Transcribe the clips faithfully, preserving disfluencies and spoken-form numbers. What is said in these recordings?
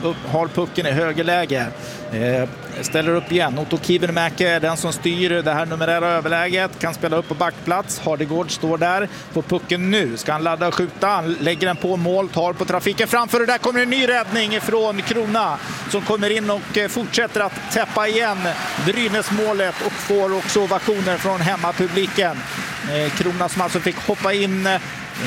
upp, har pucken i högerläge. Eh, ställer upp igen. Otto Kivenmäki är den som styr det här numerära överläget. Kan spela upp på backplats. Hardegård står där på pucken nu. Ska han ladda och skjuta. Han lägger den på mål. Tar på trafiken framför. Och där kommer en ny räddning från Krona. Som kommer in och eh, fortsätter att täppa igen Brynäs-målet. Och får också ovationer från hemmapubliken. Eh, Krona som alltså fick hoppa in eh,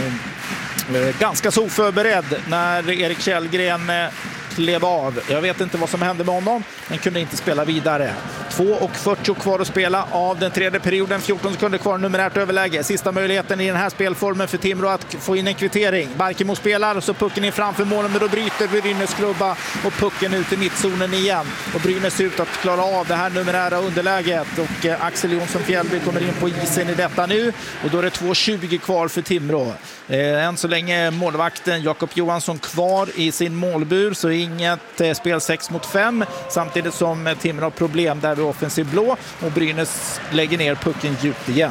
eh, ganska så oförberedd när Erik Källgren eh, klev av. Jag vet inte vad som hände med honom, men kunde inte spela vidare. två och fyrtio kvar att spela av den tredje perioden. fjorton sekunder kvar, numerärt överläge. Sista möjligheten i den här spelformen för Timrå att få in en kvittering. Barkemo spelar, så pucken är framför målen, men då bryter Brynäs klubba och pucken ut i mittzonen igen. Och Brynäs ser ut att klara av det här numerära underläget. Och eh, Axel Jonsson Fjällby kommer in på isen i detta nu. Och då är det två tjugo kvar för Timrå. Eh, än så länge målvakten Jakob Johansson kvar i sin målbur, så inget eh, spel sex mot fem. Samtidigt som eh, Timrå har problem där vid offensiv blå, och Brynäs lägger ner pucken djupt igen.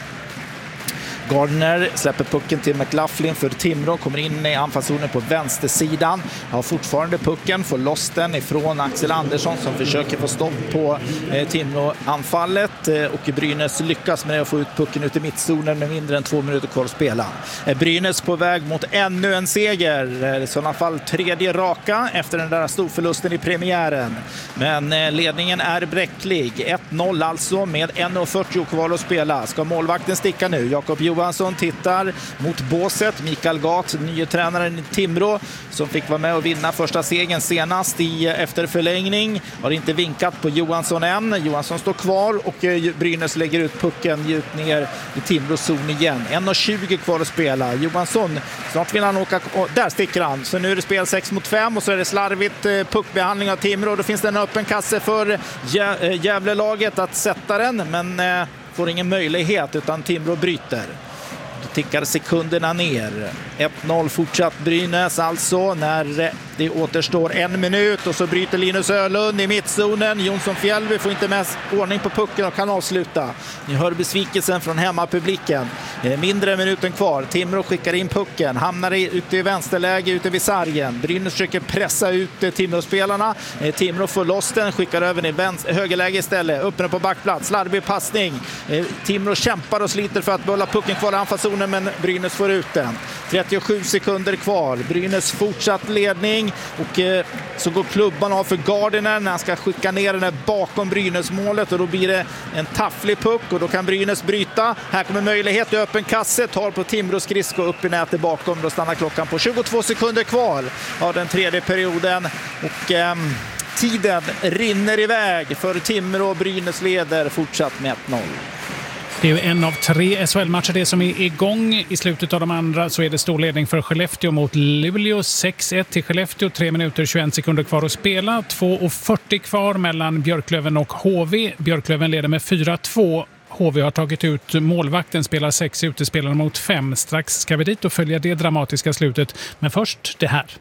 Gardner släpper pucken till McLaughlin för Timrå, kommer in i anfallszonen på vänstersidan. Har fortfarande pucken, får loss den ifrån Axel Andersson som försöker få stopp på eh, Timrå-anfallet. Eh, och Brynäs lyckas med att få ut pucken ut i mittzonen med mindre än två minuter kvar att spela. Eh, Brynäs på väg mot ännu en seger. Eh, I sådana fall tredje raka efter den där storförlusten i premiären. Men eh, ledningen är bräcklig. ett noll alltså med en fyrtio kvar att spela. Ska målvakten sticka nu? Jakob Johansson tittar mot båset. Mikael Gat, nye tränaren i Timrå, som fick vara med och vinna första segern senast i efter förlängning. Har inte vinkat på Johansson än. Johansson står kvar och Brynäs lägger ut pucken djupt ner i Timrås zon igen. en tjugo kvar att spela. Johansson, snart vill han åka. Oh, där sticker han. Så nu är det spel sex mot fem och så är det slarvigt puckbehandling av Timrå. Då finns det en öppen kasse för Gävlelaget att sätta den, men eh, får ingen möjlighet utan Timrå bryter. Då tickar sekunderna ner. ett noll fortsatt Brynäs alltså när det återstår en minut, och så bryter Linus Ölund i mittzonen. Jonsson Fjällby får inte med ordning på pucken och kan avsluta. Ni hör besvikelsen från hemmapubliken. Mindre än minuten kvar. Timrå skickar in pucken. Hamnar ute i vänsterläge ute vid sargen. Brynäs försöker pressa ut Timrå-spelarna. Timrå får loss den. Skickar över den i vänster, högerläge istället. Öppnar på backplats. Slarvig passning. Timrå kämpar och sliter för att behålla pucken kvar i anfallszonen, men Brynäs får ut den. trettiosju sekunder kvar. Brynäs fortsatt ledning. Och eh, så går klubban av för Gardner när han ska skicka ner den bakom Brynäs-målet, och då blir det en tafflig puck och då kan Brynäs bryta. Här kommer möjlighet till öppen kasse, tar på Timrå skridsko upp i nätet bakom. Då stannar klockan på tjugotvå sekunder kvar av den tredje perioden, och eh, tiden rinner iväg för Timrå. Och Brynäs leder fortsatt med ett noll. Det är en av tre S H L-matcher det som är igång. I slutet av de andra så är det stor ledning för Skellefteå mot Luleå. sex ett till Skellefteå, tre minuter tjugoen sekunder kvar att spela. två fyrtio kvar mellan Björklöven och H V. Björklöven leder med fyra två. H V har tagit ut målvakten, spelar sex utespelare mot fem. Strax ska vi dit och följa det dramatiska slutet. Men först det här.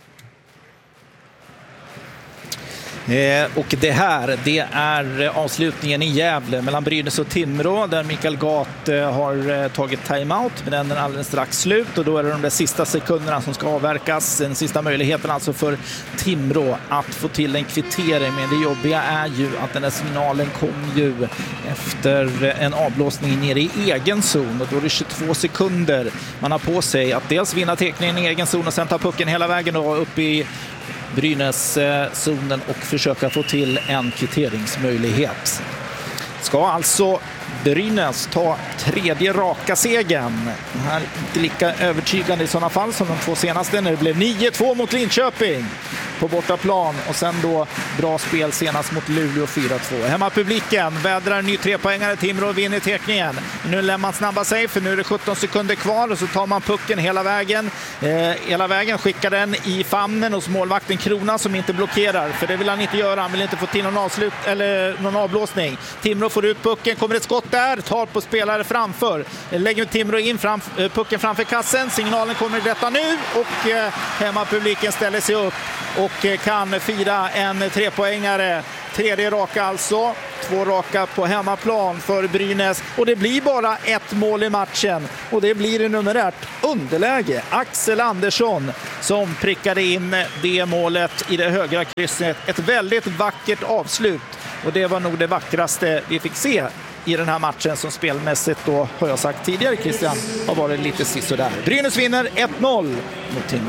Eh, och det här, det är avslutningen i Gävle mellan Brynäs och Timrå, där Mikael Gat eh, har eh, tagit timeout, men den är alldeles strax slut, och då är det de där sista sekunderna som ska avverkas. Den sista möjligheten alltså för Timrå att få till en kvittering, men det jobbiga är ju att den där signalen kom ju efter en avblåsning nere i egen zon, och då är det tjugotvå sekunder man har på sig att dels vinna teckningen i egen zon och sen ta pucken hela vägen och upp i Brynäs-zonen och försöka få till en kvitteringsmöjlighet. Ska alltså Brynäs ta tredje raka segern. Den här är inte lika övertygande i sådana fall som de två senaste, när det blev nio två mot Linköping på bortaplan, och sen då bra spel senast mot Luleå fyra två. Hemmapubliken vädrar en ny trepoängare. Timrå vinner teckningen. Nu lämnar man snabba sig, för nu är det sjutton sekunder kvar, och så tar man pucken hela vägen. Eh, hela vägen skickar den i famnen hos målvakten Krona, som inte blockerar, för det vill han inte göra. Han vill inte få till någon avslut eller någon avblåsning. Timrå får ut pucken, kommer ett skott där, tar på spelare framför. Lägger Timrå in fram, pucken framför kassen. Signalen kommer i detta nu, och eh, hemmapubliken ställer sig upp och kan fira en trepoängare tredje raka alltså. Två raka på hemmaplan för Brynäs. Och det blir bara ett mål i matchen. Och det blir i numerärt underläge. Axel Andersson som prickade in det målet i det högra krysset. Ett väldigt vackert avslut. Och det var nog det vackraste vi fick se i den här matchen som spelmässigt då, har jag sagt tidigare Christian, har varit lite sisådär. Brynäs vinner ett noll mot Timrå.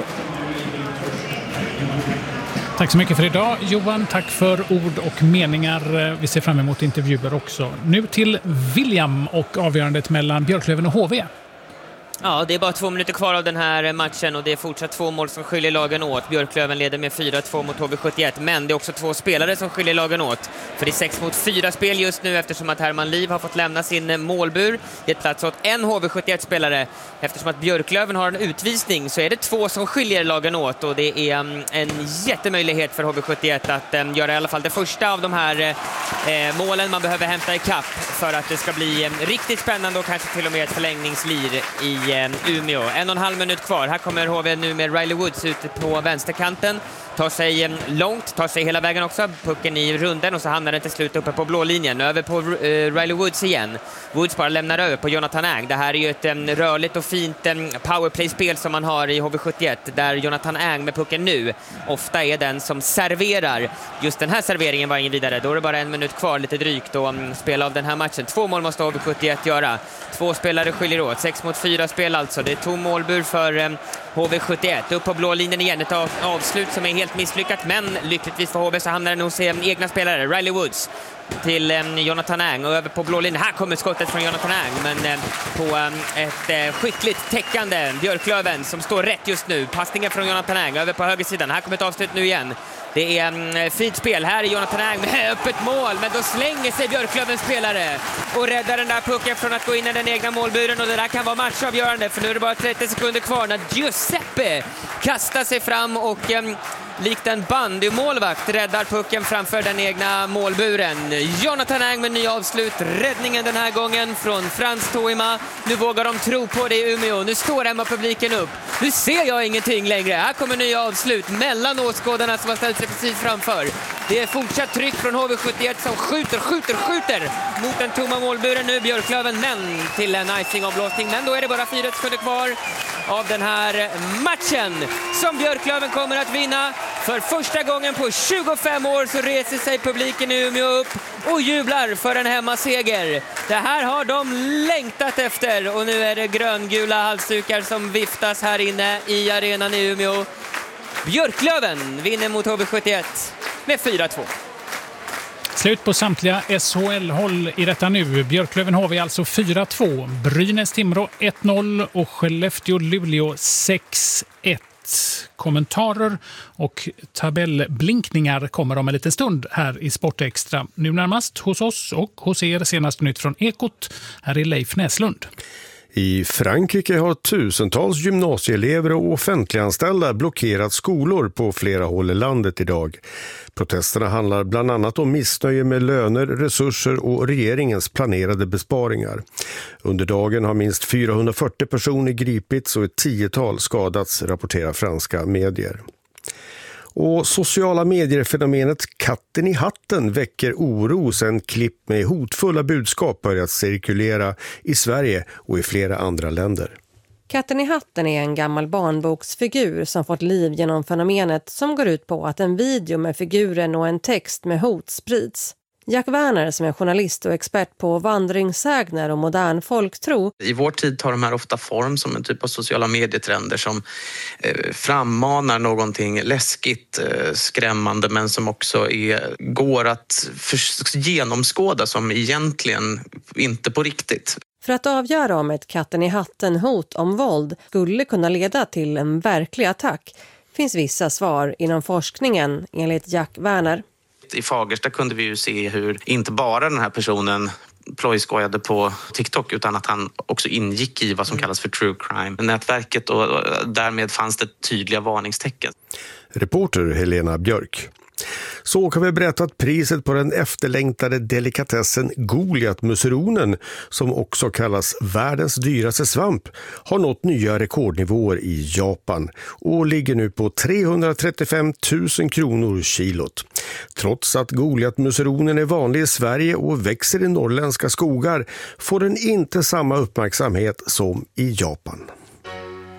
Tack så mycket för idag Johan, tack för ord och meningar. Vi ser fram emot intervjuer också. Nu till William och avgörandet mellan Björklöven och H V. Ja, det är bara två minuter kvar av den här matchen och det är fortsatt två mål som skiljer lagen åt. Björklöven leder med fyra två mot H V sjuttioett, men det är också två spelare som skiljer lagen åt. För det är sex mot fyra spel just nu eftersom att Herman Liv har fått lämna sin målbur. Det är plats åt en H V sjuttioett-spelare. Eftersom att Björklöven har en utvisning så är det två som skiljer lagen åt och det är en jättemöjlighet för H V sjuttioett att um, göra i alla fall det första av de här eh, målen man behöver hämta i kapp för att det ska bli um, riktigt spännande och kanske till och med ett förlängningslir i Umeå. En och en halv minut kvar. Här kommer H V nu med Riley Woods ute på vänsterkanten. Tar sig långt, tar sig hela vägen också. Pucken i runden och så hamnar den till slut uppe på blå linjen. Över på uh, Riley Woods igen. Woods bara lämnar över på Jonathan Ang. Det här är ju ett um, rörligt och fint um, powerplay-spel som man har i H V sjuttioett. Där Jonathan Ang med pucken nu ofta är den som serverar. Just den här serveringen var ingen vidare. Då är det bara en minut kvar, lite drygt, och um, spela av den här matchen. Två mål måste H V sjuttioett göra. Två spelare skiljer åt. Sex mot fyra spel alltså. Det är tom målbur för um, H V sjuttioett. Upp på blå linjen igen. Ett av, avslut som är helt misslyckat, men lyckligtvis för H V så hamnar den hos um, egna spelare. Riley Woods till um, Jonathan Ang och över på blå linjen. Här kommer skottet från Jonathan Ang, men um, på um, ett uh, skickligt täckande Björklöven som står rätt just nu. Passningen från Jonathan Ang över på högersidan. Här kommer ett avslut nu igen. Det är um, fint spel. Här är Jonathan Ang med öppet mål, men då slänger sig Björklövens spelare och räddar den där pucken från att gå in i den egna målburen, och det där kan vara matchavgörande för nu är det bara trettio sekunder kvar när Giuseppe kastar sig fram och um, likt en bandymålvakt räddar pucken framför den egna målburen. Jonathan Ang med ny avslut. Räddningen den här gången från Frans Toima. Nu vågar de tro på det i Umeå. Nu står hemma publiken upp. Nu ser jag ingenting längre. Här kommer nya avslut mellan åskådarna som har ställt sig precis framför. Det är fortsatt tryck från H V sjuttioett som skjuter, skjuter, skjuter mot den tomma målburen nu. Björklöven, men till en icing-avblåsning. Men då är det bara fyra sekunder kvar av den här matchen som Björklöven kommer att vinna. För första gången på tjugofem år så reser sig publiken i Umeå upp och jublar för en hemmaseger. Det här har de längtat efter och nu är det gröngula halsdukar som viftas här inne i arenan i Umeå. Björklöven vinner mot H V sjuttioett med fyra två. Slut på samtliga S H L-håll i detta nu. Björklöven H V alltså fyra två. Brynäs Timrå ett noll och Skellefteå Luleå sex ett. Kommentarer och tabellblinkningar kommer om en liten stund här i Sportextra. Nu närmast hos oss och hos er senaste nytt från Ekot. Här är Leif Näslund. I Frankrike har tusentals gymnasieelever och offentliganställda blockerat skolor på flera håll i landet idag. Protesterna handlar bland annat om missnöje med löner, resurser och regeringens planerade besparingar. Under dagen har minst fyrahundrafyrtio personer gripits och ett tiotal skadats, rapporterar franska medier. Och sociala medier-fenomenet katten i hatten väcker oro sedan klipp med hotfulla budskap börjat cirkulera i Sverige och i flera andra länder. Katten i hatten är en gammal barnboksfigur som fått liv genom fenomenet som går ut på att en video med figuren och en text med hot sprids. Jack Werner, som är journalist och expert på vandringssägner och modern folktro. I vår tid tar de här ofta form som en typ av sociala medietrender som eh, frammanar någonting läskigt, eh, skrämmande, men som också är, går att för, genomskåda som egentligen inte på riktigt. För att avgöra om ett katten i hatten hot om våld skulle kunna leda till en verklig attack finns vissa svar inom forskningen, enligt Jack Werner. I Fagersta kunde vi ju se hur inte bara den här personen plojskojade på TikTok utan att han också ingick i vad som kallas för true crime-nätverket, och därmed fanns det tydliga varningstecken. Reporter Helena Björk. Så kan vi berätta att priset på den efterlängtade delikatessen Goliatmusseronen, som också kallas världens dyraste svamp, har nått nya rekordnivåer i Japan och ligger nu på trehundratrettiofem tusen kronor kilot. Trots att Goliatmusseronen är vanlig i Sverige och växer i norrländska skogar får den inte samma uppmärksamhet som i Japan.